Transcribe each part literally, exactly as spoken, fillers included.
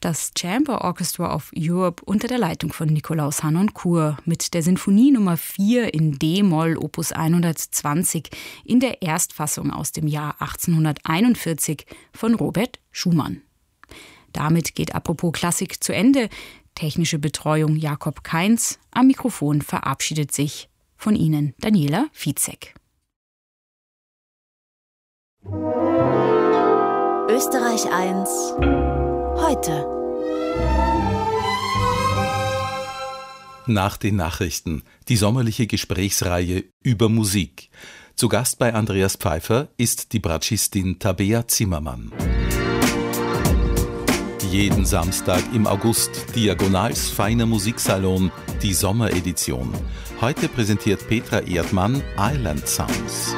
Das Chamber Orchestra of Europe unter der Leitung von Nikolaus Harnoncourt mit der Sinfonie Nummer vier in D-Moll Opus hundertzwanzig in der Erstfassung aus dem Jahr achtzehnhunderteinundvierzig von Robert Schumann. Damit geht Apropos Klassik zu Ende. Technische Betreuung Jakob Kainz. Am Mikrofon verabschiedet sich von Ihnen Daniela Vizek. Österreich eins heute. Nach den Nachrichten die sommerliche Gesprächsreihe über Musik. Zu Gast bei Andreas Pfeiffer ist die Bratschistin Tabea Zimmermann. Jeden Samstag im August Diagonals feiner Musiksalon, die Sommeredition. Heute präsentiert Petra Erdmann Island Sounds.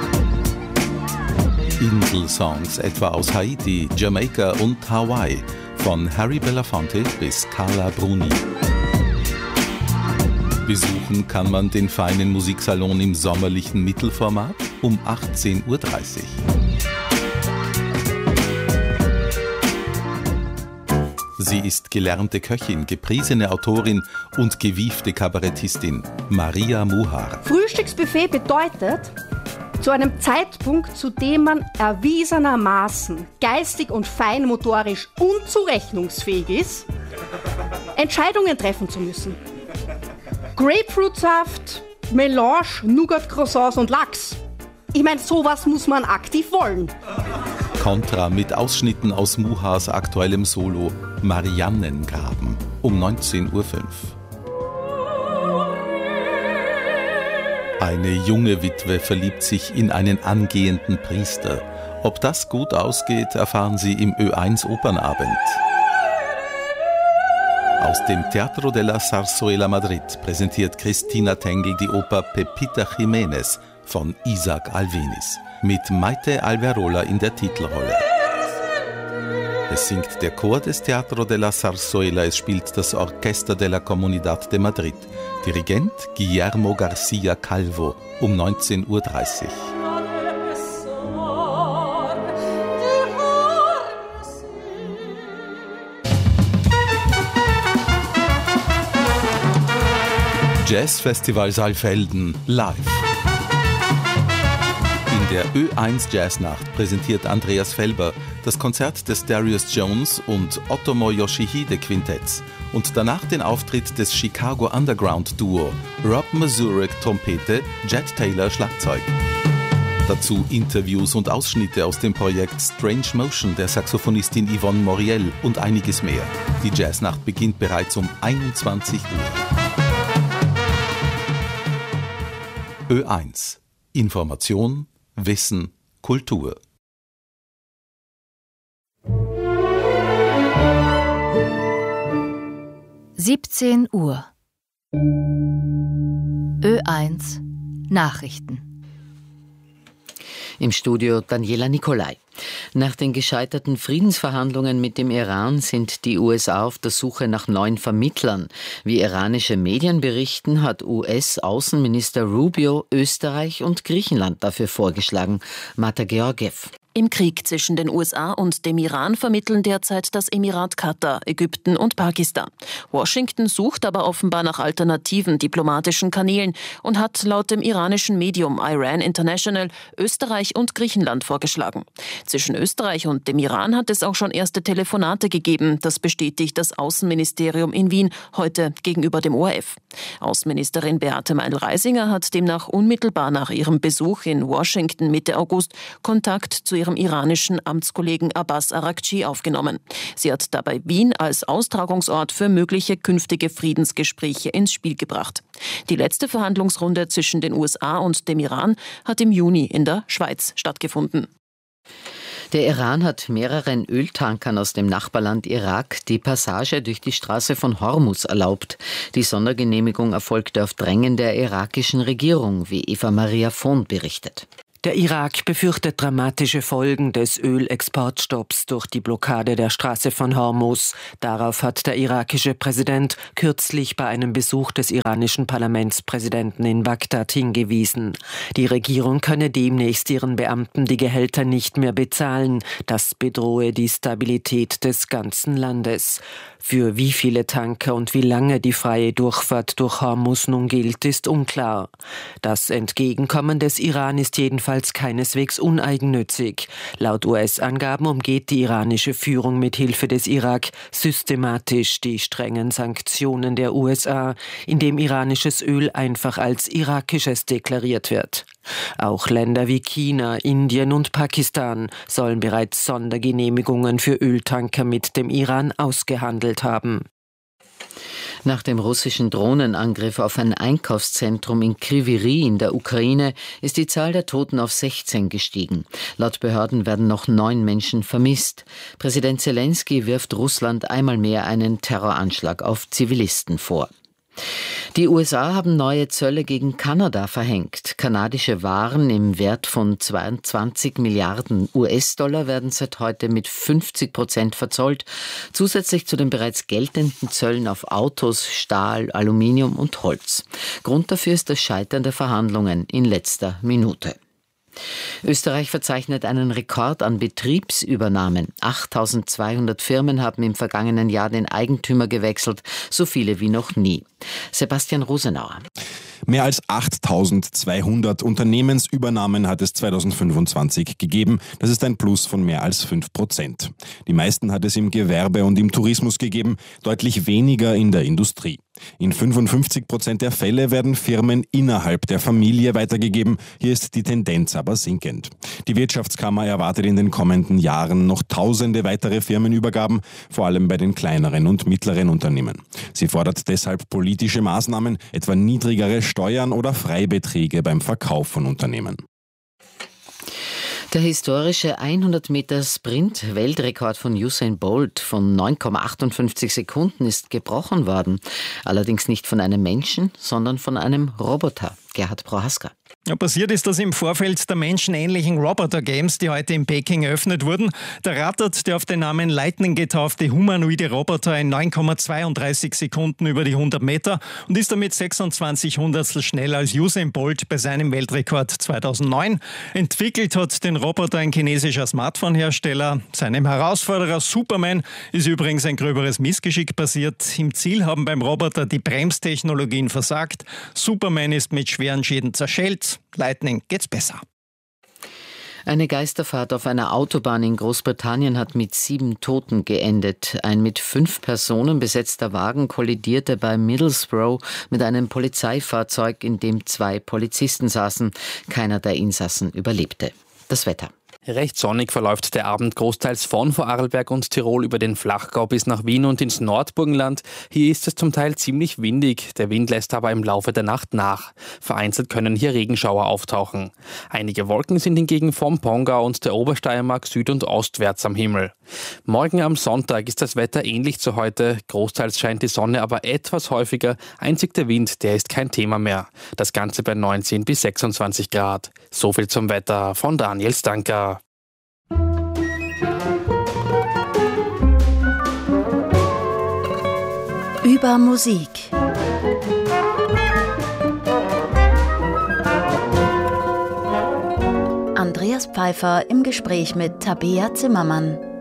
Inselsongs etwa aus Haiti, Jamaika und Hawaii, von Harry Belafonte bis Carla Bruni. Besuchen kann man den feinen Musiksalon im sommerlichen Mittelformat um achtzehn Uhr dreißig. Sie ist gelernte Köchin, gepriesene Autorin und gewiefte Kabarettistin, Maria Muhar. Frühstücksbuffet bedeutet, zu einem Zeitpunkt, zu dem man erwiesenermaßen geistig und feinmotorisch unzurechnungsfähig ist, Entscheidungen treffen zu müssen. Grapefruitsaft, Melange, Nougat-Croissants und Lachs. Ich meine, sowas muss man aktiv wollen. Kontra mit Ausschnitten aus Muhars aktuellem Solo Mariannengraben um neunzehn Uhr fünf. Eine junge Witwe verliebt sich in einen angehenden Priester. Ob das gut ausgeht, erfahren Sie im Ö eins Opernabend. Aus dem Teatro de la Zarzuela Madrid präsentiert Christina Tengel die Oper Pepita Jiménez von Isaac Albéniz mit Maite Alberola in der Titelrolle. Es singt der Chor des Teatro de la Zarzuela, es spielt das Orquesta de la Comunidad de Madrid. Dirigent Guillermo García Calvo um neunzehn Uhr dreißig. Jazzfestival Saalfelden live. In der Ö eins Jazznacht präsentiert Andreas Felber das Konzert des Darius Jones und Otomo Yoshihide Quintetts und danach den Auftritt des Chicago Underground Duo Rob Mazurek Trompete, Jet Taylor Schlagzeug. Dazu Interviews und Ausschnitte aus dem Projekt Strange Motion der Saxophonistin Yvonne Moriel und einiges mehr. Die Jazznacht beginnt bereits um einundzwanzig Uhr. Ö eins. Information, Wissen, Kultur. siebzehn Uhr. Ö eins Nachrichten. Im Studio Daniela Nicolai. Nach den gescheiterten Friedensverhandlungen mit dem Iran sind die U S A auf der Suche nach neuen Vermittlern. Wie iranische Medien berichten, hat U S-Außenminister Rubio Österreich und Griechenland dafür vorgeschlagen. Marta Georgiev. Im Krieg zwischen den U S A und dem Iran vermitteln derzeit das Emirat Katar, Ägypten und Pakistan. Washington sucht aber offenbar nach alternativen diplomatischen Kanälen und hat laut dem iranischen Medium Iran International Österreich und Griechenland vorgeschlagen. Zwischen Österreich und dem Iran hat es auch schon erste Telefonate gegeben. Das bestätigt das Außenministerium in Wien heute gegenüber dem O R F. Außenministerin Beate Meindl-Reisinger hat demnach unmittelbar nach ihrem Besuch in Washington Mitte August Kontakt zu ihrem iranischen Amtskollegen Abbas Araghchi aufgenommen. Sie hat dabei Wien als Austragungsort für mögliche künftige Friedensgespräche ins Spiel gebracht. Die letzte Verhandlungsrunde zwischen den U S A und dem Iran hat im Juni in der Schweiz stattgefunden. Der Iran hat mehreren Öltankern aus dem Nachbarland Irak die Passage durch die Straße von Hormuz erlaubt. Die Sondergenehmigung erfolgte auf Drängen der irakischen Regierung, wie Eva Maria Vohn berichtet. Der Irak befürchtet dramatische Folgen des Ölexportstopps durch die Blockade der Straße von Hormuz. Darauf hat der irakische Präsident kürzlich bei einem Besuch des iranischen Parlamentspräsidenten in Bagdad hingewiesen. Die Regierung könne demnächst ihren Beamten die Gehälter nicht mehr bezahlen. Das bedrohe die Stabilität des ganzen Landes. Für wie viele Tanker und wie lange die freie Durchfahrt durch Hormuz nun gilt, ist unklar. Das Entgegenkommen des Iran ist jedenfalls keineswegs uneigennützig. Laut U S-Angaben umgeht die iranische Führung mit Hilfe des Irak systematisch die strengen Sanktionen der U S A, indem iranisches Öl einfach als irakisches deklariert wird. Auch Länder wie China, Indien und Pakistan sollen bereits Sondergenehmigungen für Öltanker mit dem Iran ausgehandelt haben. Nach dem russischen Drohnenangriff auf ein Einkaufszentrum in Kryvyi Rih in der Ukraine ist die Zahl der Toten auf sechzehn gestiegen. Laut Behörden werden noch neun Menschen vermisst. Präsident Zelensky wirft Russland einmal mehr einen Terroranschlag auf Zivilisten vor. Die U S A haben neue Zölle gegen Kanada verhängt. Kanadische Waren im Wert von zweiundzwanzig Milliarden U S-Dollar werden seit heute mit fünfzig Prozent verzollt, zusätzlich zu den bereits geltenden Zöllen auf Autos, Stahl, Aluminium und Holz. Grund dafür ist das Scheitern der Verhandlungen in letzter Minute. Österreich verzeichnet einen Rekord an Betriebsübernahmen. achttausendzweihundert Firmen haben im vergangenen Jahr den Eigentümer gewechselt, so viele wie noch nie. Sebastian Rosenauer. Mehr als achttausendzweihundert Unternehmensübernahmen hat es zweitausendfünfundzwanzig gegeben. Das ist ein Plus von mehr als fünf Prozent. Die meisten hat es im Gewerbe und im Tourismus gegeben, deutlich weniger in der Industrie. In fünfundfünfzig Prozent der Fälle werden Firmen innerhalb der Familie weitergegeben. Hier ist die Tendenz aber sinkend. Die Wirtschaftskammer erwartet in den kommenden Jahren noch tausende weitere Firmenübergaben, vor allem bei den kleineren und mittleren Unternehmen. Sie fordert deshalb politische Maßnahmen, etwa niedrigere Steuern oder Freibeträge beim Verkauf von Unternehmen. Der historische hundert Meter Sprint-Weltrekord von Usain Bolt von neun Komma achtundfünfzig Sekunden ist gebrochen worden. Allerdings nicht von einem Menschen, sondern von einem Roboter. Gerhard Prohaska. Ja, passiert ist das im Vorfeld der menschenähnlichen Roboter Games, die heute in Peking eröffnet wurden. Da rattert der auf den Namen Lightning getaufte humanoide Roboter in neun Komma zweiunddreißig Sekunden über die hundert Meter und ist damit sechsundzwanzig Hundertstel schneller als Usain Bolt bei seinem Weltrekord zweitausendneun. Entwickelt hat den Roboter ein chinesischer Smartphone-Hersteller. Seinem Herausforderer Superman ist übrigens ein gröberes Missgeschick passiert. Im Ziel haben beim Roboter die Bremstechnologien versagt. Superman ist mit schweren Schäden zerschellt. Lightning geht's besser. Eine Geisterfahrt auf einer Autobahn in Großbritannien hat mit sieben Toten geendet. Ein mit fünf Personen besetzter Wagen kollidierte bei Middlesbrough mit einem Polizeifahrzeug, in dem zwei Polizisten saßen. Keiner der Insassen überlebte. Das Wetter. Recht sonnig verläuft der Abend großteils von Vorarlberg und Tirol über den Flachgau bis nach Wien und ins Nordburgenland. Hier ist es zum Teil ziemlich windig. Der Wind lässt aber im Laufe der Nacht nach. Vereinzelt können hier Regenschauer auftauchen. Einige Wolken sind hingegen vom Pongau und der Obersteiermark süd- und ostwärts am Himmel. Morgen am Sonntag ist das Wetter ähnlich zu heute. Großteils scheint die Sonne aber etwas häufiger. Einzig der Wind, der ist kein Thema mehr. Das Ganze bei neunzehn bis sechsundzwanzig Grad. So viel zum Wetter von Daniel Stanker. Über Musik. Andreas Pfeiffer im Gespräch mit Tabea Zimmermann.